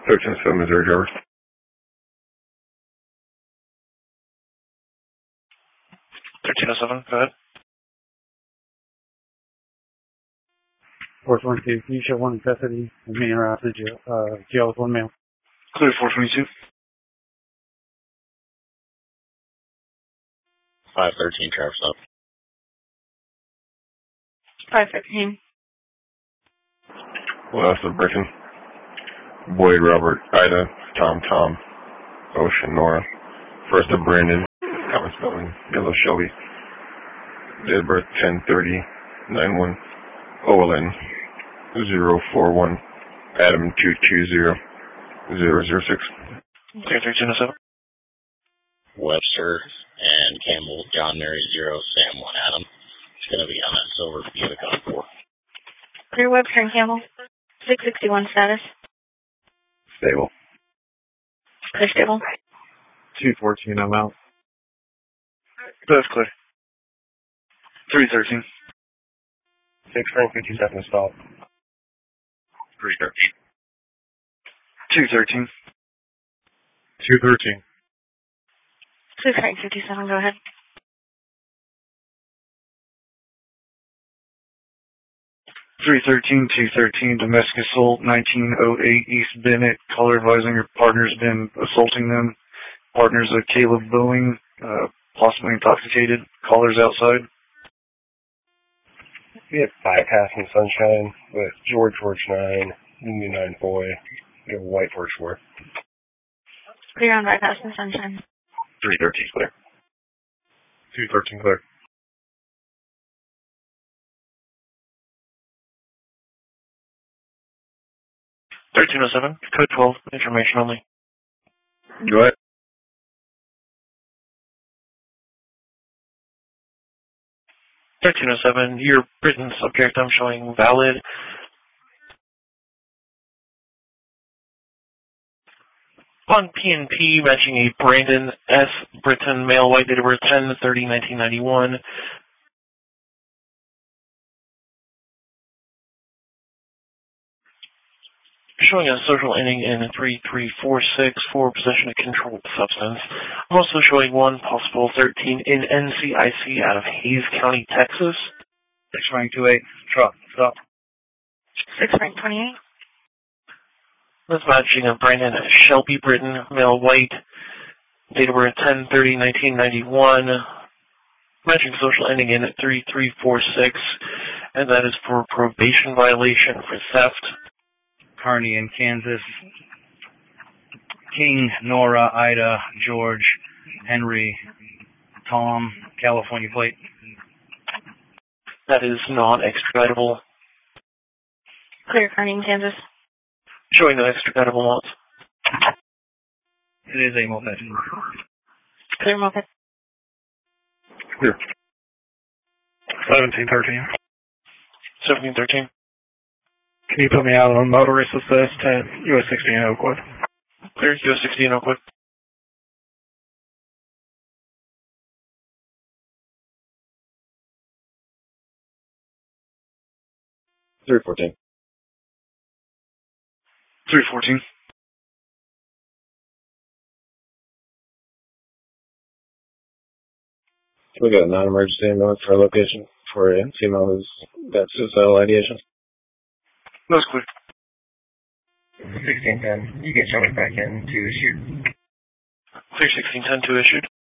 1307 Missouri driver. 1307, go ahead. 422, you show one in custody and me and Ross to jail with one male. Clear 422. 513, Travis up. 513. Last of Britain. Boyd, Robert, Ida, Tom, Ocean, Nora. First of Brandon, common spelling, Yellow Shelby. Date of birth 10/30/91. Olin 041. Adam 220006. Clear 1307. Webster and Campbell, John Mary 0, Sam 1, Adam. It's going to be on that silver Unicon 4. Clear Webster and Campbell. 661 status. Stable. Clear stable. 214, I'm out. That's clear. 313. 6 Frank 57 installed. 313. 213. 213. 2 Frank 57, go ahead. 313, 213, domestic assault, 1908 East Bennett. Caller advising your partner's been assaulting them. Partner's a Caleb Boeing, possibly intoxicated. Caller's outside. We have bypassing Sunshine with George 9, Union 9 Boy, White 4. Clear on bypass and Sunshine. 313 clear. 213 clear. 1307, code 12, information only. Go ahead. 1307, your written subject I'm showing valid. On P&P, matching a Brandon S. Britton, male, white, date of birth 10/30/1991. Showing a social ending in 3346 for possession of controlled substance. I'm also showing one possible 13 in NCIC out of Hayes County, Texas. 6 Frank 28, stop. 6 Frank 28. That's matching a Brandon Shelby Britton, male, white, date of birth 10/30/1991. Matching social ending in 3346, and that is for probation violation for theft. Kearney in Kansas. King, Nora, Ida, George, Henry, Tom, California plate. That is non-extraditable. Clear Kearney in Kansas. Showing no extraditable lots. It is a moped. Clear moped. Clear. 1713. 1713. Can you put me out on motorist assist at US 60 in Oakwood? Clear, US 60 in Oakwood. 314. 314. We got a non-emergency ambulance for our location for a female who's got suicidal ideation. That's clear. 1610. You can show me back in to issue. Clear 1610 to issued.